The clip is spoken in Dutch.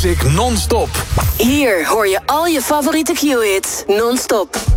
Music non-stop. Hier hoor je al je favoriete Q-hits non-stop.